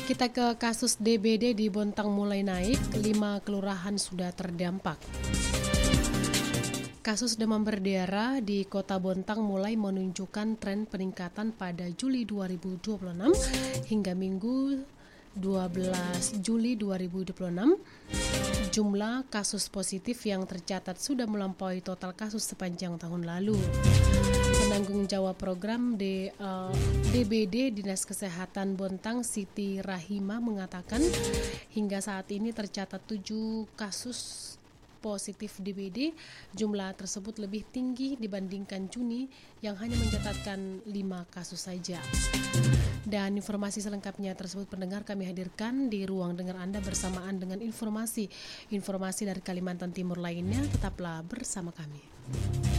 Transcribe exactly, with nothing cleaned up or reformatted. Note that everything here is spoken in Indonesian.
Kita ke kasus D B D di Bontang mulai naik, lima kelurahan sudah terdampak. Kasus demam berdarah di Kota Bontang mulai menunjukkan tren peningkatan pada Juli dua ribu dua puluh enam hingga Minggu dua belas Juli dua ribu dua puluh enam. Jumlah kasus positif yang tercatat sudah melampaui total kasus sepanjang tahun lalu. Penanggung jawab program D, uh, D B D Dinas Kesehatan Bontang Siti Rahima mengatakan hingga saat ini tercatat tujuh kasus positif D B D. Jumlah tersebut lebih tinggi dibandingkan Juni yang hanya mencatatkan lima kasus saja. Dan informasi selengkapnya tersebut pendengar kami hadirkan di ruang dengar Anda bersamaan dengan informasi-informasi dari Kalimantan Timur lainnya. Tetaplah bersama kami.